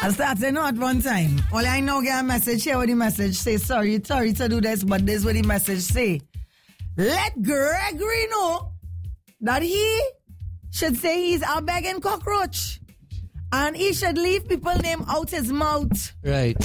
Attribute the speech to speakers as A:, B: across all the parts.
A: I started out one time. Well, I now get a message here with the message say, sorry to do this, but this is what the message say. Let Gregory know that he should say he's a begging cockroach. And he should leave people name out his mouth.
B: Right.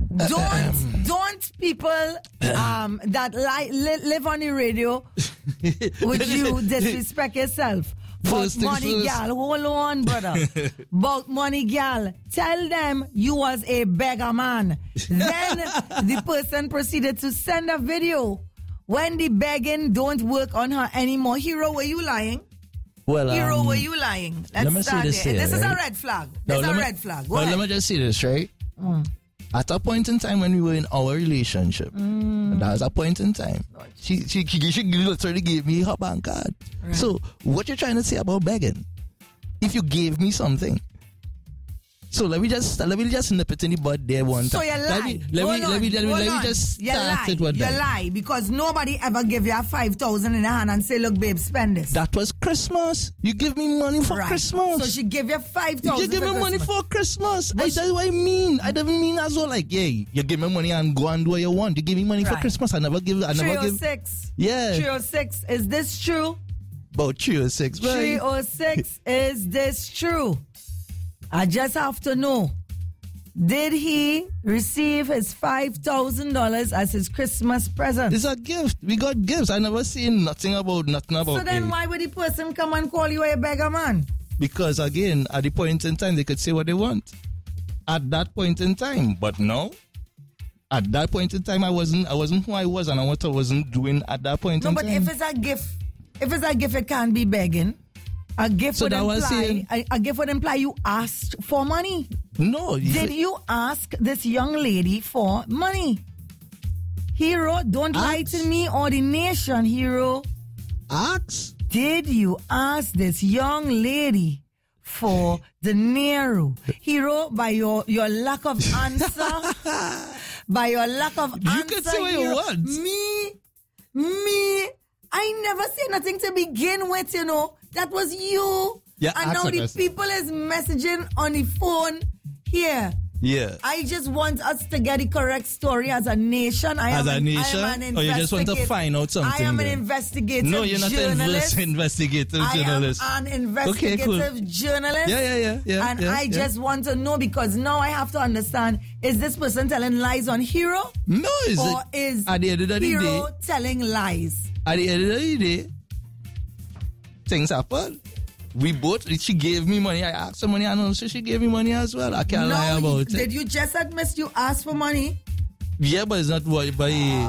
A: Don't people that live on the radio would you disrespect yourself? But money gal, hold on, brother. But money gal, tell them you was a beggar man. Then the person proceeded to send a video when the begging don't work on her anymore. Hero, were you lying?
B: Well,
A: Hero, were you lying?
B: Let me
A: start
B: see
A: there.
B: This
A: Is
B: right?
A: a red flag. This is a red flag. Go ahead.
B: Let me just see this, right? At a point in time when we were in our relationship, that was a point in time. She literally gave me her bank card. Right. So, what you're trying to say about begging? If you gave me something. So let me just nip it in the bud there one time.
A: So you lie.
B: Let me just start it with that.
A: You lie because nobody ever give you a 5,000 in the hand and say, look, babe, spend this.
B: That was Christmas. You give me money for Christmas.
A: So she give you 5,000.
B: You give me money for Christmas. That's what I mean. I don't mean as well like, yeah, you give me money and go and do what you want. You give me money for Christmas. I never give.
A: 306.
B: Yeah.
A: 306. Is this true?
B: About 306.
A: 306. Is this true? I just have to know, did he receive his $5,000 as his Christmas present?
B: It's a gift. We got gifts. I never seen nothing about
A: So then why would the person come and call you a beggar man? Because
B: again, at the point in time, they could say what they want. At that point in time. But no. At that point in time, I wasn't who I was and what I wasn't doing at that point in time.
A: No, but if it's a gift, it can't be begging. A gift would imply you asked for money.
B: No.
A: Did you ask this young lady for money? Hero, don't lie to me or the nation, Hero.
B: Ask?
A: Did you ask this young lady for the dinero? Hero, by your lack of answer,
B: you can say what you want.
A: Me, I never say nothing to begin with, you know. That was you.
B: Yeah,
A: and now the people is messaging on the phone here.
B: Yeah.
A: I just want us to get the correct story as a nation.
B: Or you just want to find out something?
A: I am an investigative journalist.
B: No, you're not an investigative journalist.
A: I am an investigative journalist.
B: Yeah.
A: And I just want to know because now I have to understand, is this person telling lies on Hero?
B: No,
A: is
B: at the end of the
A: Hero
B: day,
A: telling lies?
B: At the end of the day, things happen. She gave me money. I asked her money and also she gave me money as well. I can't lie about it.
A: Did you just admit you asked for money?
B: Yeah, but it's not what by